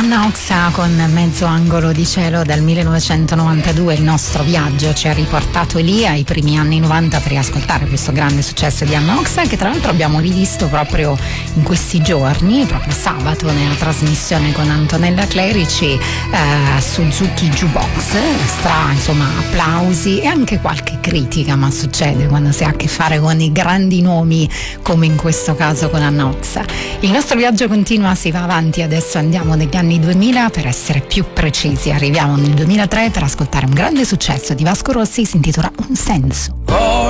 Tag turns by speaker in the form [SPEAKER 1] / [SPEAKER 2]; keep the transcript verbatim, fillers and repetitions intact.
[SPEAKER 1] Anna Oxa con Mezzo angolo di cielo dal millenovecentonovantadue. Il nostro viaggio ci ha riportato lì ai primi anni novanta per riascoltare questo grande successo di Anna Oxa, che tra l'altro abbiamo rivisto proprio in questi giorni, proprio sabato, nella trasmissione con Antonella Clerici, eh, Suzuki Jukebox. Stra, insomma, applausi e anche qualche critica, ma succede quando si ha a che fare con i grandi nomi come in questo caso con Anna Oxa. Il nostro viaggio continua, si va avanti, adesso andiamo negli anni duemila per essere più precisi. Arriviamo nel duemilatré per ascoltare un grande successo di Vasco Rossi, si intitola Un senso.